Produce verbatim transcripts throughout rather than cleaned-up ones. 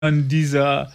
an dieser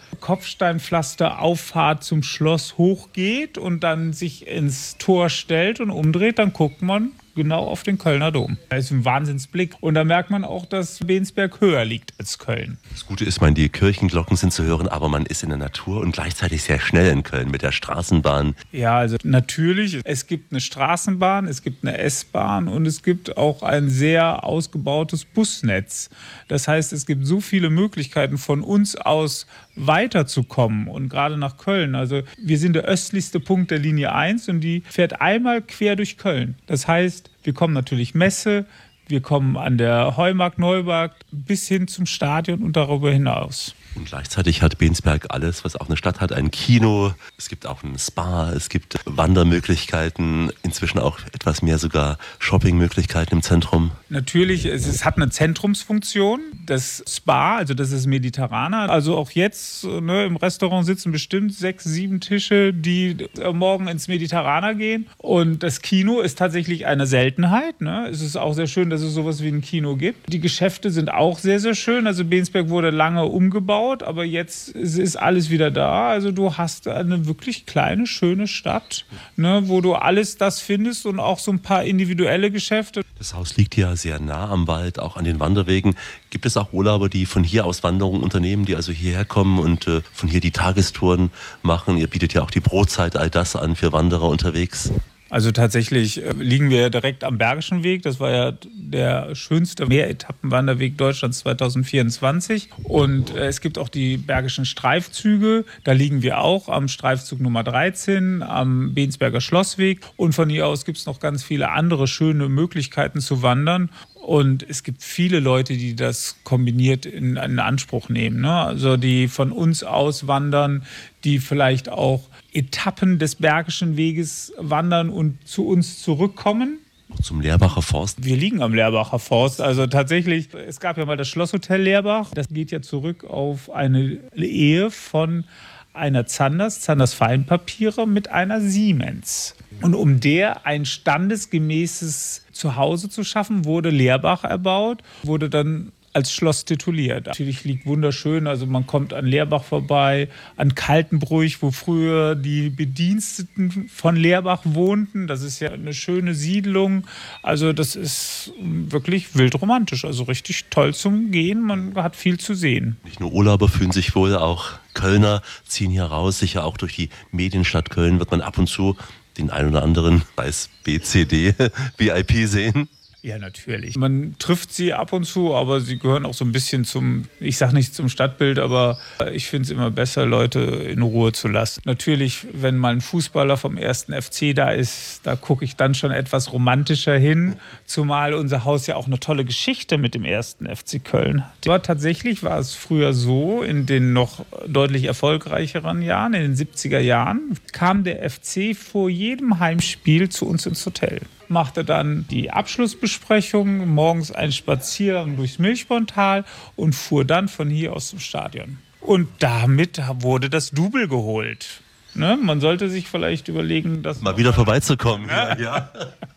Kopfsteinpflasterauffahrt zum Schloss hochgeht und dann sich ins Tor stellt und umdreht, dann guckt man genau auf den Kölner Dom. Das ist ein Wahnsinnsblick. Und da merkt man auch, dass Bensberg höher liegt als Köln. Das Gute ist, man, die Kirchenglocken sind zu hören, aber man ist in der Natur und gleichzeitig sehr schnell in Köln mit der Straßenbahn. Ja, also natürlich, es gibt eine Straßenbahn, es gibt eine S-Bahn und es gibt auch ein sehr ausgebautes Busnetz. Das heißt, es gibt so viele Möglichkeiten von uns aus weiterzukommen und gerade nach Köln. Also wir sind der östlichste Punkt der Linie eins und die fährt einmal quer durch Köln. Das heißt, wir kommen natürlich Messe, wir kommen an der Heumarkt-Neumarkt bis hin zum Stadion und darüber hinaus. Und gleichzeitig hat Bensberg alles, was auch eine Stadt hat. Ein Kino, es gibt auch ein Spa, es gibt Wandermöglichkeiten, inzwischen auch etwas mehr sogar Shoppingmöglichkeiten im Zentrum. Natürlich, es, es hat eine Zentrumsfunktion. Das Spa, also das ist mediterraner. Also auch jetzt ne, im Restaurant sitzen bestimmt sechs, sieben Tische, die morgen ins Mediterraner gehen. Und das Kino ist tatsächlich eine Seltenheit. Ne? Es ist auch sehr schön, dass es sowas wie ein Kino gibt. Die Geschäfte sind auch sehr, sehr schön. Also Bensberg wurde lange umgebaut. Aber jetzt ist alles wieder da. Also du hast eine wirklich kleine, schöne Stadt, ne, wo du alles das findest und auch so ein paar individuelle Geschäfte. Das Haus liegt ja sehr nah am Wald, auch an den Wanderwegen. Gibt es auch Urlauber, die von hier aus Wanderungen unternehmen, die also hierher kommen und äh, von hier die Tagestouren machen? Ihr bietet ja auch die Brotzeit, all das an für Wanderer unterwegs. Also tatsächlich liegen wir direkt am Bergischen Weg. Das war ja der schönste Mehretappenwanderweg Deutschlands zwanzig vierundzwanzig. Und es gibt auch die Bergischen Streifzüge. Da liegen wir auch am Streifzug Nummer dreizehn, am Bensberger Schlossweg. Und von hier aus gibt es noch ganz viele andere schöne Möglichkeiten zu wandern. Und es gibt viele Leute, die das kombiniert in, in Anspruch nehmen. Ne? Also die von uns aus wandern, die vielleicht auch Etappen des Bergischen Weges wandern und zu uns zurückkommen. Zum Leerbacher Forst? Wir liegen am Leerbacher Forst. Also tatsächlich, es gab ja mal das Schlosshotel Leerbach. Das geht ja zurück auf eine Ehe von einer Zanders, Zanders Feinpapiere mit einer Siemens. Und um der ein standesgemäßes Zuhause zu schaffen, wurde Leerbach erbaut, wurde dann als Schloss tituliert. Natürlich liegt wunderschön, also man kommt an Leerbach vorbei, an Kaltenbruch, wo früher die Bediensteten von Leerbach wohnten. Das ist ja eine schöne Siedlung. Also das ist wirklich wildromantisch, also richtig toll zum Gehen. Man hat viel zu sehen. Nicht nur Urlauber fühlen sich wohl, auch Kölner ziehen hier raus. Sicher auch durch die Medienstadt Köln wird man ab und zu den einen oder anderen als B C D V I P sehen. Ja, natürlich. Man trifft sie ab und zu, aber sie gehören auch so ein bisschen zum, ich sag nicht zum Stadtbild, aber ich finde es immer besser, Leute in Ruhe zu lassen. Natürlich, wenn mal ein Fußballer vom ersten F C da ist, da gucke ich dann schon etwas romantischer hin, zumal unser Haus ja auch eine tolle Geschichte mit dem ersten F C Köln hat. Aber tatsächlich war es früher so, in den noch deutlich erfolgreicheren Jahren, in den siebziger Jahren, kam der F C vor jedem Heimspiel zu uns ins Hotel. Machte dann die Abschlussbesprechung, morgens einen Spaziergang durchs Milchbontal und fuhr dann von hier aus zum Stadion. Und damit wurde das Double geholt. Ne? Man sollte sich vielleicht überlegen, dass... Mal wieder vorbeizukommen. Ja, ja.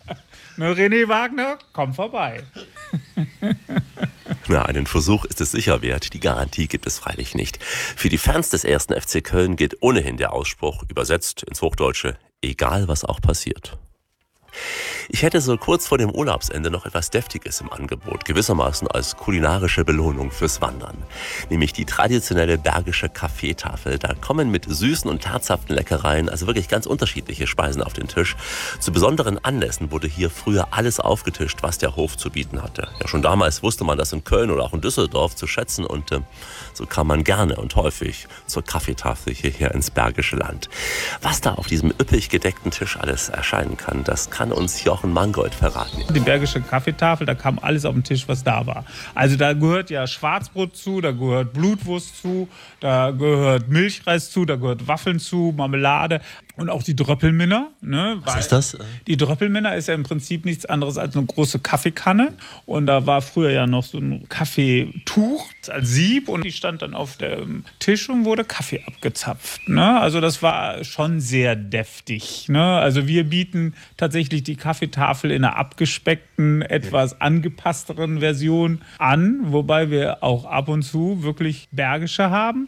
Ne, René Wagner, komm vorbei. Na, einen Versuch ist es sicher wert. Die Garantie gibt es freilich nicht. Für die Fans des ersten F C Köln gilt ohnehin der Ausspruch, übersetzt ins Hochdeutsche, egal was auch passiert. Ich hätte so kurz vor dem Urlaubsende noch etwas Deftiges im Angebot, gewissermaßen als kulinarische Belohnung fürs Wandern. Nämlich die traditionelle bergische Kaffeetafel. Da kommen mit süßen und herzhaften Leckereien, also wirklich ganz unterschiedliche Speisen auf den Tisch. Zu besonderen Anlässen wurde hier früher alles aufgetischt, was der Hof zu bieten hatte. Ja, schon damals wusste man das in Köln oder auch in Düsseldorf zu schätzen und äh, so kam man gerne und häufig zur Kaffeetafel hierher ins Bergische Land. Was da auf diesem üppig gedeckten Tisch alles erscheinen kann, das kann uns Jochen Mangold verraten. Die Bergische Kaffeetafel, da kam alles auf den Tisch, was da war. Also da gehört ja Schwarzbrot zu, da gehört Blutwurst zu, da gehört Milchreis zu, da gehört Waffeln zu, Marmelade. Und auch die Dröppelminna. Ne? Was ist das? Die Dröppelminna ist ja im Prinzip nichts anderes als eine große Kaffeekanne. Und da war früher ja noch so ein Kaffeetuch als Sieb und die stand dann auf dem Tisch und wurde Kaffee abgezapft. Ne? Also das war schon sehr deftig. Ne? Also wir bieten tatsächlich die Kaffeetafel in einer abgespeckten, etwas angepassteren Version an, wobei wir auch ab und zu wirklich Bergische haben.